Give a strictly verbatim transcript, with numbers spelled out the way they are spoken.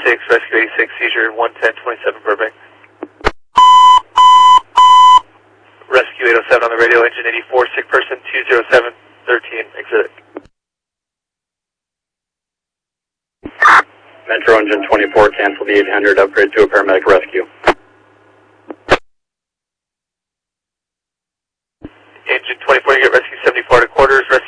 six, rescue eighty-six, seizure one ten twenty-seven Burbank. Rescue eight oh seven on the radio, engine eighty-four, sick person two zero seven thirteen, exit. Metro engine twenty-four, cancel the eight hundred, upgrade to a paramedic rescue. Engine twenty-four, you get rescue seventy-four to quarters, rescue